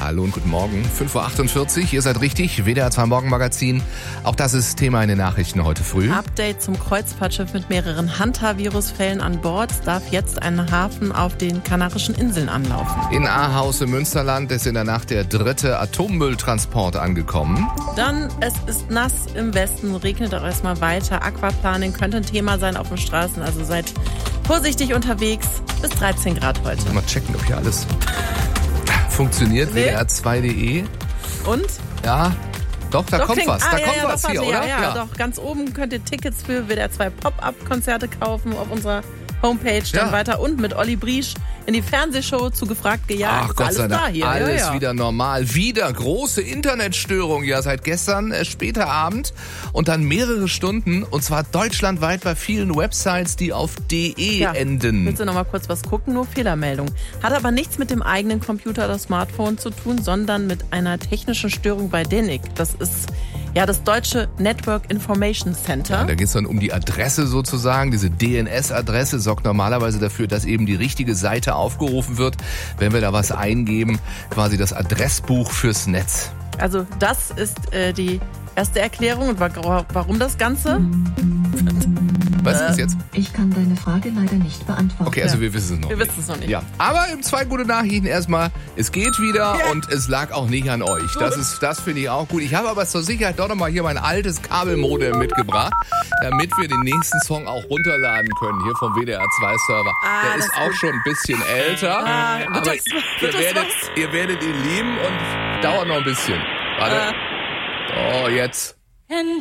Hallo und guten Morgen. 5.48 Uhr, ihr seid richtig, WDR 2 Morgenmagazin. Auch das ist Thema in den Nachrichten heute früh. Update zum Kreuzfahrtschiff mit mehreren Hantavirusfällen an Bord. Es darf jetzt ein Hafen auf den Kanarischen Inseln anlaufen. In Ahaus im Münsterland ist in der Nacht der 3. Atommülltransport angekommen. Dann, es ist nass im Westen, regnet auch erstmal weiter. Aquaplaning könnte ein Thema sein auf den Straßen, also seid vorsichtig unterwegs. Bis 13 Grad heute. Mal checken, ob hier alles funktioniert. Nee. WDR2.de. Und? Ja, doch, da kommt was. Da kommt was hier, oder? Ja, doch. Ganz oben könnt ihr Tickets für WDR 2 Pop-Up-Konzerte kaufen auf unserer Homepage. Dann weiter und mit Olli Briesch in die Fernsehshow zu gefragt gejagt. Ach Gott sei Dank, da hier. alles wieder normal. Wieder große Internetstörung, ja seit gestern, später Abend und dann mehrere Stunden und zwar deutschlandweit bei vielen Websites, die auf .de enden. Willst du noch mal kurz was gucken? Nur Fehlermeldung. Hat aber nichts mit dem eigenen Computer oder Smartphone zu tun, sondern mit einer technischen Störung bei DENIC. Das ist das deutsche Network Information Center. Ja, da geht es dann um die Adresse sozusagen. Diese DNS-Adresse sorgt normalerweise dafür, dass eben die richtige Seite aufgerufen wird, wenn wir da was eingeben, quasi das Adressbuch fürs Netz. Also das ist die erste Erklärung. Und warum das Ganze? Was ist jetzt? Ich kann deine Frage leider nicht beantworten. Okay, also wir wissen es noch nicht. Wir wissen es noch nicht. Ja. Aber zwei gute Nachrichten erstmal. Es geht wieder und es lag auch nicht an euch. Das finde ich auch gut. Ich habe aber zur Sicherheit doch nochmal hier mein altes Kabelmodem mitgebrabt, damit wir den nächsten Song auch runterladen können, hier vom WDR 2 Server. Der ist auch schon ein bisschen älter, aber ihr werdet ihn lieben und dauert noch ein bisschen. Warte. Oh, jetzt. And